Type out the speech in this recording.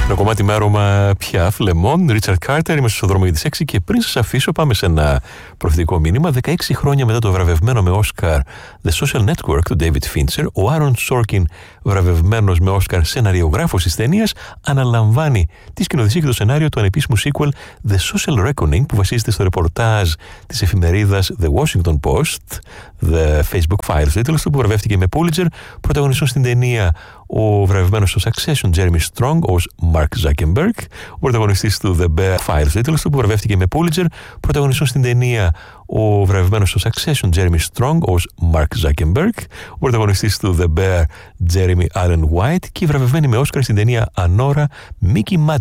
Ένα κομμάτι με άρωμα Πιάφ, Λεμόν, Ρίτσαρντ Κάρτερ, είμαι στο δρόμο για τις 6 και πριν σας αφήσω πάμε σε ένα προφητικό μήνυμα. 16 χρόνια μετά το βραβευμένο με Όσκαρ The Social Network του David Fincher, ο Άρον Σόρκιν, βραβευμένος με Όσκαρ σεναριογράφος της ταινίας, αναλαμβάνει τη σκηνοθεσία και το σενάριο του ανεπίσημου sequel The Social Reckoning, που βασίζεται στο ρεπορτάζ της εφημερίδας The Washington Post, The Facebook Files, ο τίτλος του, που βραβεύτηκε με Pulitzer. Πρωταγωνιστούν στην ταινία ο βραβευμένος στο Succession Jeremy Strong ως Mark Zuckerberg, ο πρωταγωνιστής του The Bear Files, ο τίτλος του, που βραβεύτηκε με Pulitzer. Πρωταγωνιστούν στην ταινία ο βραβευμένος στο Succession Jeremy Strong ως Mark Zuckerberg, ο πρωταγωνιστής του The Bear Jeremy Allen White και η βραβευμένη με Όσκαρ στην ταινία Anora Mickey